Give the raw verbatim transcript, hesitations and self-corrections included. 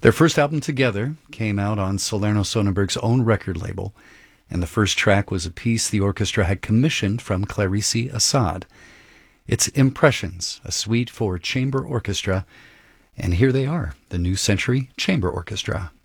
Their first album together came out on Salerno Sonnenberg's own record label, and the first track was a piece the orchestra had commissioned from Clarice Assad. It's Impressions, a suite for chamber orchestra, and here they are, the New Century Chamber Orchestra.